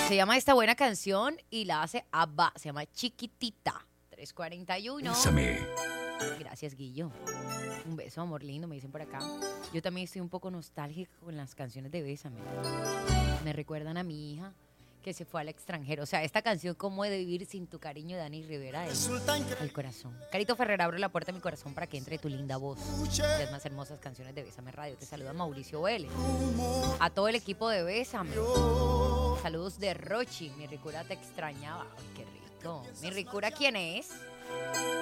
Se llama esta buena canción y la hace Abba. Se llama Chiquitita. 341. Bésame. Gracias, Guillo. Un beso, amor lindo, me dicen por acá. Yo también estoy un poco nostálgica con las canciones de Bésame. Me recuerdan a mi hija que se fue al extranjero. O sea, esta canción, ¿Cómo he de vivir sin tu cariño, de Dani Rivera, al corazón. Carito Ferrer, abre la puerta de mi corazón para que entre tu linda voz. Las más hermosas canciones de Bésame Radio. Te saluda Mauricio Vélez. A todo el equipo de Bésame. Saludos de Rochi. Mi ricura te extrañaba. Ay, qué rico. ¿Mi ricura quién es?